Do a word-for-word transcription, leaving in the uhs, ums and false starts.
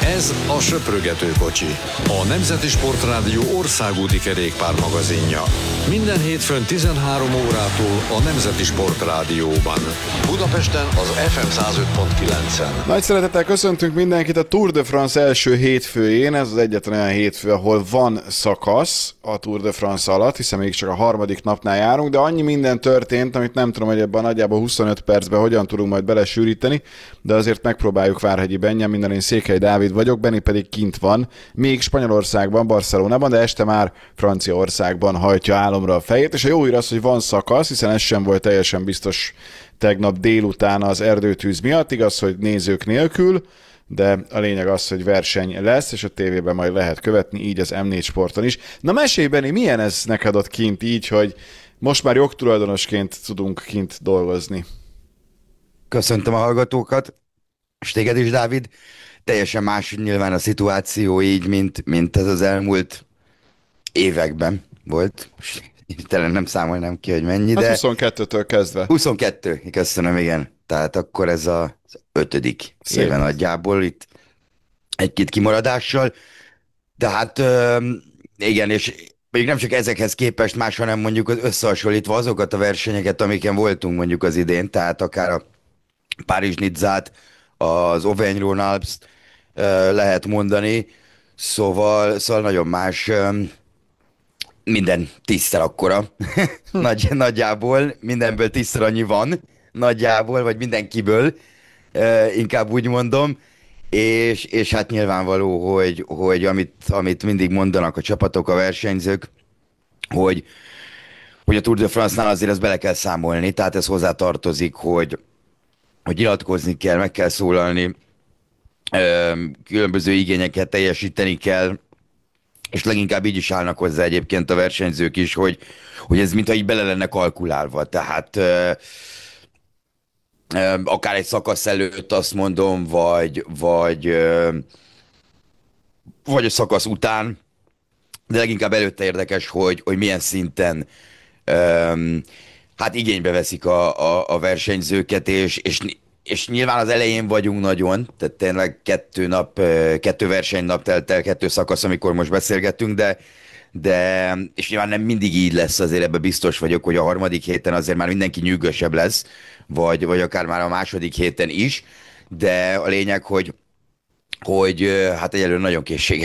Ez a Söprögető kocsi, a Nemzeti Sportrádió országúti kerékpármagazinja. Minden hétfőn tizenhárom órától a Nemzeti Sportrádióban. Budapesten az ef em száz öt pont kilencen. Nagy szeretettel köszöntünk mindenkit a Tour de France első hétfőjén. Ez az egyetlen olyan hétfő, ahol van szakasz a Tour de France alatt, hiszen még csak a harmadik napnál járunk, de annyi minden történt, amit nem tudom, hogy ebben nagyjából huszonöt percben hogyan tudunk majd belesűríteni, de azért megpróbáljuk. Várhegyi Benyáminnal, én Székely Dávid vagyok, Benni pedig kint van, még Spanyolországban, Barcelonában, de este már Franciaországban hajtja álomra a fejét, és a jó hír az, hogy van szakasz, hiszen ez sem volt teljesen biztos tegnap délután az erdőtűz miatt, igaz, hogy nézők nélkül, de a lényeg az, hogy verseny lesz, és a tévében majd lehet követni, így az em négy Sporton is. Na mesélj, Benni, milyen ez neked ott kint így, hogy most már jogtulajdonosként tudunk kint dolgozni? Köszöntöm a hallgatókat, és téged is, Dávid. Teljesen más nyilván a szituáció így, mint, mint ez az elmúlt években volt. Telen nem számolnám ki, hogy mennyi, Hát de... huszonkettőtől kezdve. huszonkettő, köszönöm, igen. Tehát akkor ez a, az ötödik Szép. éve nagyjából itt egy-két kimaradással. De hát öm, igen, és még nem csak ezekhez képest más, hanem mondjuk az összehasonlítva azokat a versenyeket, amiken voltunk mondjuk az idén, tehát akár a Párizs-Nizzát, az Auvergne-Rhône-Alpes lehet mondani, szóval, szóval nagyon más, minden tízszer akkora, Nagy, nagyjából, mindenből tízszer annyi van, nagyjából, vagy mindenkiből, inkább úgy mondom, és, és hát nyilvánvaló, hogy, hogy amit, amit mindig mondanak a csapatok, a versenyzők, hogy, hogy a Tour de France-nál azért ezt bele kell számolni, tehát ez hozzátartozik, hogy hogy nyilatkozni kell, meg kell szólalni, különböző igényeket teljesíteni kell, és leginkább így is állnak hozzá egyébként a versenyzők is, hogy, hogy ez mintha így bele lenne kalkulálva. Tehát ö, ö, akár egy szakasz előtt azt mondom, vagy, vagy, ö, vagy a szakasz után, de leginkább előtte érdekes, hogy, hogy milyen szinten ö, hát igénybe veszik a, a, a versenyzőket, és, és, és nyilván az elején vagyunk nagyon, tehát tényleg kettő nap, kettő versenynap telt el, kettő szakasz, amikor most beszélgettünk, de, de és nyilván nem mindig így lesz, azért ebben biztos vagyok, hogy a harmadik héten azért már mindenki nyűgösebb lesz, vagy, vagy akár már a második héten is, de a lényeg, hogy, hogy hát egyelőre nagyon készséges